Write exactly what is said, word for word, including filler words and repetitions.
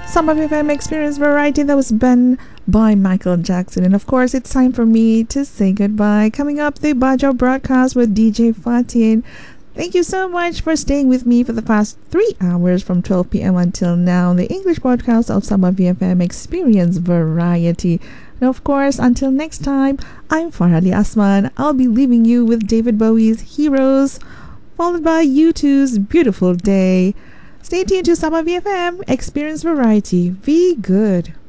Some of F M Experience Variety. That was Ben by Michael Jackson. And of course, it's time for me to say goodbye. Coming up, the Bajo broadcast with D J Fatin. Thank you so much for staying with me for the past three hours from twelve p.m. until now. The English broadcast of Sabah V F M Experience Variety. And of course, until next time, I'm Farhali Asman. I'll be leaving you with David Bowie's Heroes, followed by U two's Beautiful Day. Stay tuned to Sabah V F M Experience Variety. Be good.